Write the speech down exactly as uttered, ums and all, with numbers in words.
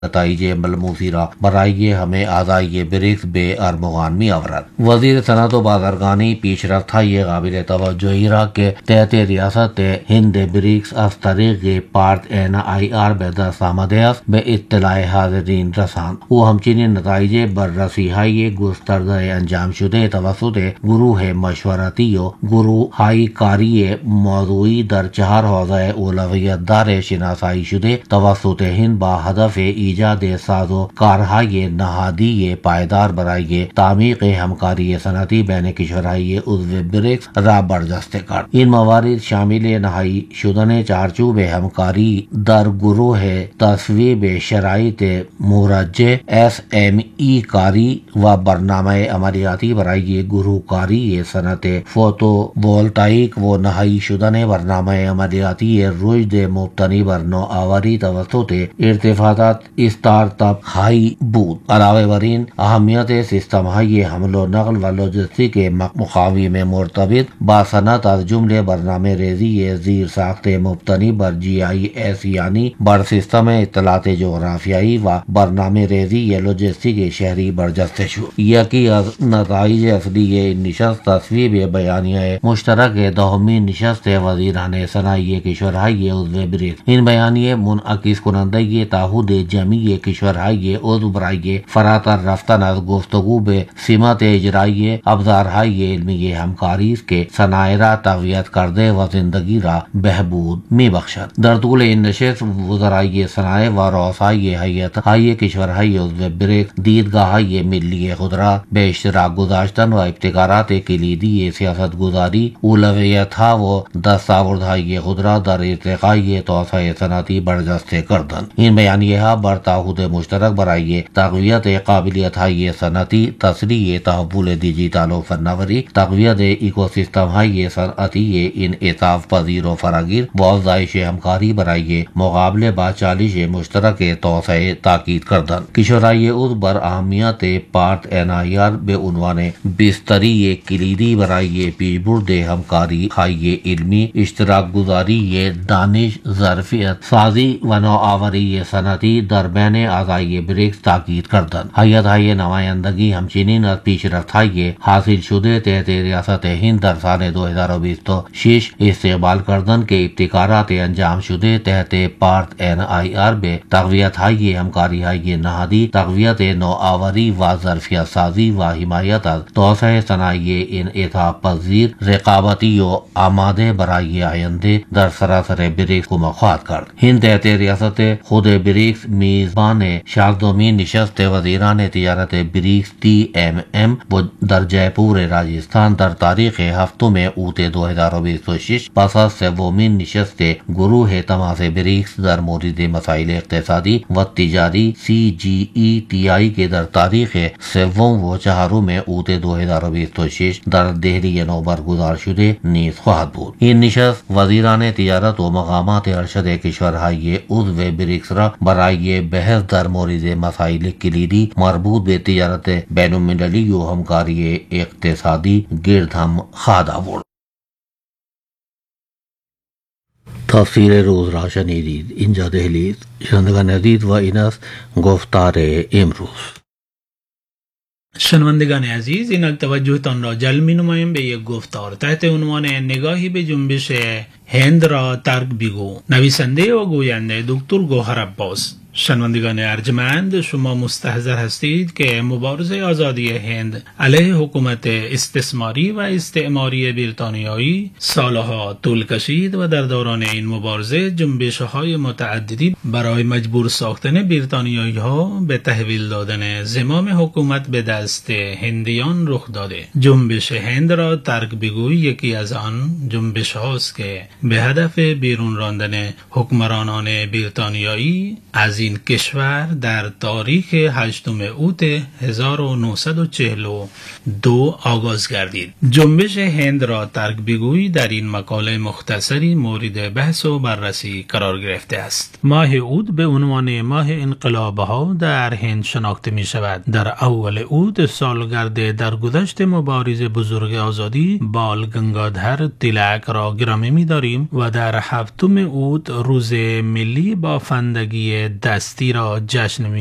نتائج ملموسی را برائے ہمیں آزائی بریکس بے ارمغان می آورد. وزیر صنعت و بازرگانی پیش رفت یہ قابل توجہ را کہ تحت ریاست ہند بریکس از طریق پارت این آئی آر به دست آمده است به اطلاع حاضرین رساند. او همچنین نتایج بررسی های گسترده انجام شده توسط گروه مشورتی و گروه های کاری موضوعی در چهار حوزه اولویت دار شناسایی شده توسط هند با هدف ایجاد ساز و کارهای نهادی پایدار برای تعمیق همکاری صنعتی بین کشورهای عضو بریکس را برجسته کرد. این موارد شامل نهایی شدن چارچوب همکاری در گروه تصویب شرایط مرجع ایس ام ای کاری و برنامه عملیاتی برای گروه کاری صنعت فوتو وولتائیک و نهایی شدن برنامه عملیاتی رشد مبتنی بر نوآوری توسط ارتفاعات استارت اپ ہائی بود. علاوہ بر این اہمیت سسٹم های حمل و نقل و لاجستیک مقامی میں مرتبط با صنعت از جمله برنامه ریزی زیر ساخت مبتنی بر جی آئی ایس یعنی بر سیستم اطلاعات جغرافیایی و برنامه ریزی لاجستیک شہری برجسته شد. یکی از نتایج اصلی این نشست تصویب بیانیه مشترک دهمین نشست وزیران صنایع کشورهای عضو بریکس. این بیانیه منعکس کننده تعهد جمعی کشورهای عضو برای فراتر رفتن از گفتگو به سمت اجرایی ابزارهای علمی همکاری است که صنایع را تقویت کرده و زندگی را بهبود میبخشد. در طول این نشست وزرای صنایع و رؤسای هیئت‌های کشورهای عضو بریکس دیدگاه‌های ملی خود را به اشتراک گذاشتن و ابتکارات کلیدی سیاست گذاری، اولویت‌ها و دستاوردهای خود را در ارتقای توسعه صنعتی برجسته کردند. این بیانیه‌ها بر تعهد مشترک برای تقویت قابلیت‌های صنعتی، تسریع تحول دیجیتال و فناوری، تقویت ایکوسیستم‌های صنعتی انعطاف پذیر و فراگیر و افزایش همکاری برای مقابله با چالش مشترک توسعه تاکید کردند. کشورهای عضو بر اهمیت پارت این آئی آر به عنوان بستری کلیدی برای پیشبرد همکاری های علمی، اشتراک گذاری دانش، ظرفیت سازی و نوآوری صنعتی در بین اعضای بریکس تاکید کردند. هیئت‌های نمایندگی همچنین از پیشرفت‌های حاصل شده تحت ریاست هند در سال دو ہزار بیست و شش استقبال کردند که ابتکارات انجام شده تحت پارت این آئی آر به تقویت‌های همکاری‌های نهادی، تقویت نوآوری و ظرفیت سازی و حمایت از توسعه صنایع انعطاف پذیر، رقابتی و آماده برای آینده در سراسر بریکس کمک خواهد کرد. هند تحت ریاست خود بریکس میزبان شازدهمین نشست وزیران تجارت بریکس تی ایم ایم در جے پور راجستھان در تاریخ هفتم اوت دو ہزار بیست و شش پس از سومین نشست گروه تماس بریکس در مورد مسائل اقتصادی و تجاری سی جی ای تی آئی کے در تاریخ سوم و چہارم اوت دو ہزار بیست و شش در دہلی نو برگزار شده نیز خواهد بود. این نشست وزیران تجارت و مقامات ارشد کشورهای عضو بریکس را برای بحث در مورد مسائل کلیدی مربوط به تجارت بین المللی و همکاری اقتصادی گرد هم خواهد آورد. تفسیر روز را شنیدید. اینجا دهلی شنوندگان عزیز و این است گفتار امروز. شنوندگان عزیز، این توجهتان را جلب می نماییم به یک گفتار تحت عنوان نگاهی به جنبش هند را ترک بگو، نویسنده و گوینده دکتر گوهر عباس. شنوندگان ارجمند، شما مستحضر هستید که مبارزه آزادی هند علیه حکومت استثماری و استعماری بریتانیایی سالها طول کشید و در دوران این مبارزه جنبش‌های متعددی برای مجبور ساختن بریتانیایی‌ها به تحویل دادن زمام حکومت به دست هندیان رخ داده. جنبش هند را ترک بگوی یکی از آن جنبش هاست که به هدف بیرون راندن حکمرانان بریتانیایی از این کشور در تاریخ هشتم اوت هزار و نهصد و چهل و دو آغاز گردید. جنبش هند را ترک بگوی در این مقاله مختصری مورد بحث و بررسی قرار گرفته است. ماه اوت به عنوان ماه انقلاب‌ها در هند شناخته می شود. در اول اوت سالگرد درگذشت مبارزه بزرگ آزادی بال گنگادهر تیلک را گرامی می داریم و در هفتم اوت روز ملی بافندگی دستی را جشن